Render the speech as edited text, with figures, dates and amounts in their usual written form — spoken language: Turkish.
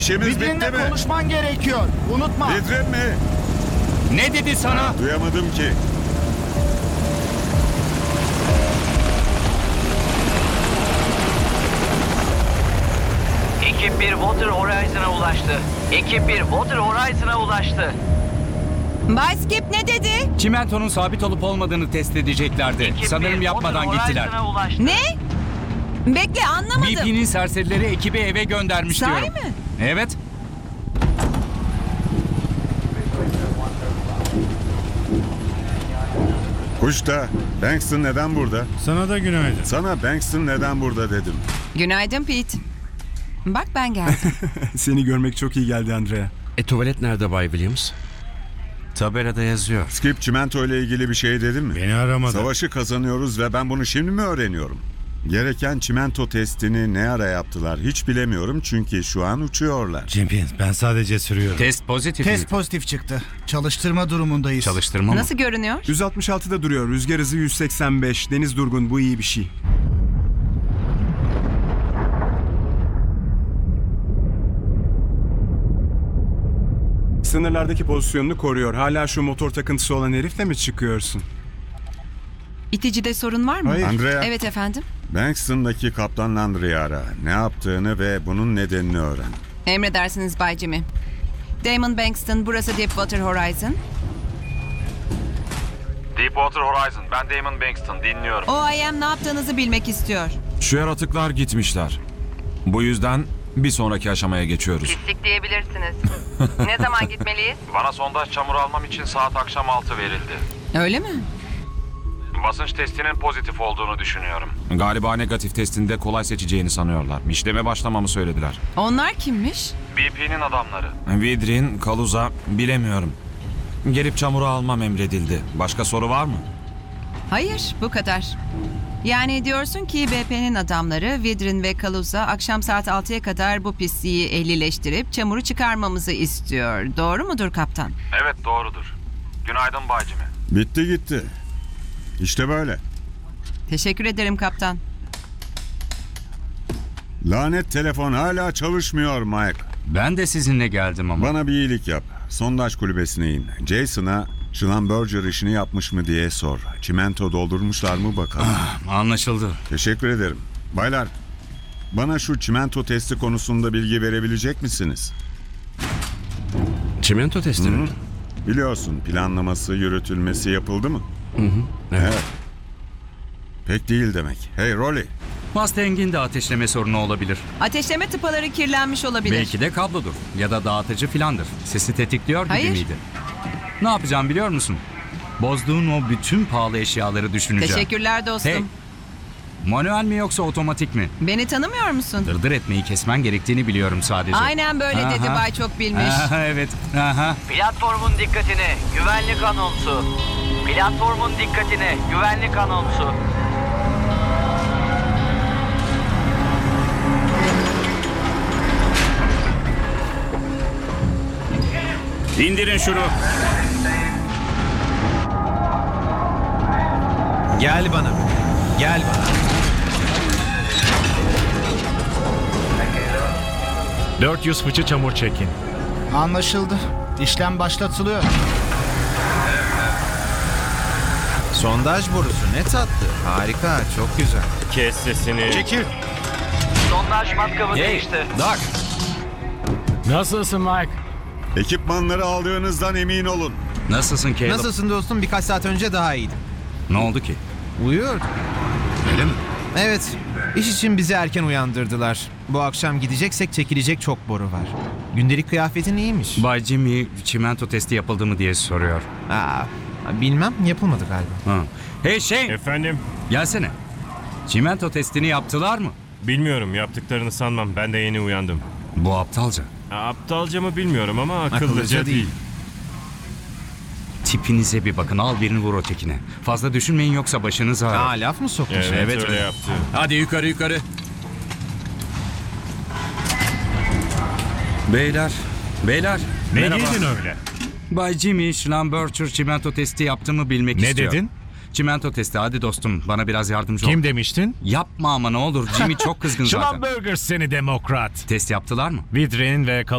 İşimiz bitti Vidrin'le mi? konuşman gerekiyor. Unutma. Vidrin mi? Ne dedi sana? Duyamadım ki. Ekip 1 Water Horizon'a ulaştı. Ekip 1 Water Horizon'a ulaştı. Bay Skip ne dedi? Çimentonun sabit olup olmadığını test edeceklerdi. Ekip Sanırım 1 yapmadan Water gittiler. Horizon'a ulaştı. Ne? Bekle anlamadım. BP'nin serserileri ekibi eve göndermiş Sahi diyorum. mi? Evet. Kuşta, Bankston neden burada? Sana da günaydın. Sana Bankston neden burada dedim. Günaydın Pete. Bak ben geldim. Seni görmek çok iyi geldi Andrea. Tuvalet nerede Bay Williams? Tabelada yazıyor. Skip çimento ile ilgili bir şey dedin mi? Beni aramadı. Savaşı kazanıyoruz ve ben bunu şimdi mi öğreniyorum? Gereken çimento testini ne ara yaptılar hiç bilemiyorum çünkü şu an uçuyorlar. Champion, ben sadece sürüyorum. Test pozitif Test miydi? pozitif çıktı. Çalıştırma durumundayız. Çalıştırma mı? Nasıl görünüyor? 166'da duruyor. Rüzgar hızı 185. Deniz durgun. Bu iyi bir şey. Sınırlardaki pozisyonunu koruyor. Hala şu motor takıntısı olan herifle mi çıkıyorsun? İticide sorun var mı? Hayır. Andrea, Evet efendim. Bankston'daki Kaptan Landry'i ara. Ne yaptığını ve bunun nedenini öğren. Emredersiniz Bay Jimmy. Damon Bankston, burası Deepwater Horizon. Deepwater Horizon, ben Damon Bankston, dinliyorum. OIM ne yaptığınızı bilmek istiyor. Şu yaratıklar gitmişler. Bu yüzden bir sonraki aşamaya geçiyoruz. Pislik diyebilirsiniz. Ne zaman gitmeliyiz? Bana sondaj çamuru almam için saat akşam 6 verildi. Öyle mi? Basınç testinin pozitif olduğunu düşünüyorum. Galiba negatif testinde kolay seçeceğini sanıyorlar. İşleme başlamamı söylediler. Onlar kimmiş? BP'nin adamları. Vidrin, Kaluza bilemiyorum. Gelip çamuru almam emredildi. Başka soru var mı? Hayır, bu kadar. Yani diyorsun ki BP'nin adamları Vidrin ve Kaluza akşam saat 6'ya kadar bu pisliği ehlileştirip çamuru çıkarmamızı istiyor. Doğru mudur kaptan? Evet, doğrudur. Günaydın Bay Jimmy. Bitti gitti. İşte böyle. Teşekkür ederim kaptan. Lanet telefon hala çalışmıyor Mike. Ben de sizinle geldim ama. Bana bir iyilik yap. Sondaj kulübesine in. Jason'a Schlumberger işini yapmış mı diye sor. Çimento doldurmuşlar mı bakalım. Anlaşıldı. Teşekkür ederim. Baylar, bana şu çimento testi konusunda bilgi verebilecek misiniz? Çimento testi mi? Biliyorsun planlaması, yürütülmesi yapıldı mı? Evet. Pek değil demek. Hey Rolly, Mustang'in de ateşleme sorunu olabilir. Ateşleme tıpaları kirlenmiş olabilir. Belki de kablodur ya da dağıtıcı filandır. Sesi tetikliyor gibi Hayır. miydi? Ne yapacağım biliyor musun? Bozduğun o bütün pahalı eşyaları düşüneceğim. Teşekkürler dostum. Hey, manuel mi yoksa otomatik mi? Beni tanımıyor musun? Dırdır etmeyi kesmen gerektiğini biliyorum sadece. Aynen böyle dedi Aha. Bay Çok Bilmiş. Aha, evet. Aha. Platformun dikkatine, güvenlik anonsu. Platformun dikkatine, güvenlik anonsu. İndirin şunu. Gel bana. Gel bana. 400 fıçı çamur çekin. Anlaşıldı. İşlem başlatılıyor. Sondaj borusu ne tatlı. Harika, çok güzel. Kes sesini. Çekil. Sondaj matkabı Hey, değişti. Doc. Nasılsın Mike? ekipmanları aldığınızdan emin olun. Nasılsın Caleb? Nasılsın dostum? Birkaç saat önce daha iyiydim. Ne oldu ki? Uyuyordum. Öyle mi? Evet, iş için bizi erken uyandırdılar. Bu akşam gideceksek çekilecek çok boru var. Gündelik kıyafetin iyiymiş. Bay Jimmy çimento testi yapıldı mı diye soruyor. Bilmem, yapılmadı galiba. Ha. Hey şey, Efendim? gelsene. Çimento testini yaptılar mı? Bilmiyorum, yaptıklarını sanmam. Ben de yeni uyandım. Bu aptalca. Aptalca mı bilmiyorum ama Akıllıca değil. Tipinize bir bakın, al birini vur ötekine. Fazla düşünmeyin yoksa başınız ağrır. Laf mı soktun? Evet, öyle yaptı. Hadi yukarı yukarı. Beyler, merhaba. öyle? Bay Jimmy, Schlumberger çimento testi yaptığımı bilmek istiyor. Çimento testi, hadi dostum bana biraz yardımcı ol. demiştin? Yapma ama ne olur, Jimmy çok kızgın zaten. Schlumberger seni demokrat. Test yaptılar mı? Vidrin ve